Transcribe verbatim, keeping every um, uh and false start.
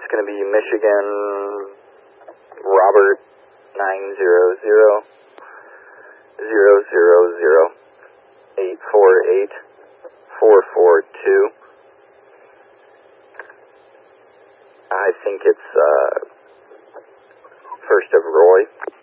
It's going to be Michigan Robert nine zero zero zero zero zero eight four eight four four two. I think it's uh, first of Roy.